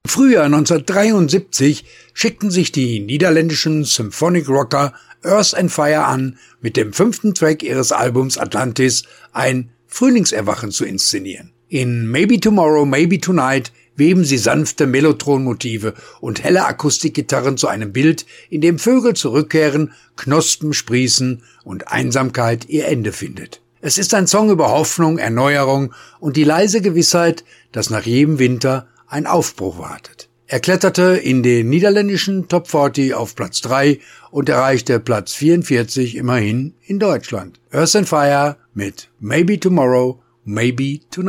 Im Frühjahr 1973 schickten sich die niederländischen Symphonic Rocker Earth and Fire an, mit dem 5. Track ihres Albums Atlantis ein Frühlingserwachen zu inszenieren. In Maybe Tomorrow, Maybe Tonight weben sie sanfte Mellotron-Motive und helle Akustikgitarren zu einem Bild, in dem Vögel zurückkehren, Knospen sprießen und Einsamkeit ihr Ende findet. Es ist ein Song über Hoffnung, Erneuerung und die leise Gewissheit, dass nach jedem Winter ein Aufbruch wartet. Er kletterte in den niederländischen Top 40 auf Platz 3 und erreichte Platz 44 immerhin in Deutschland. Earth and Fire mit Maybe Tomorrow, Maybe Tonight.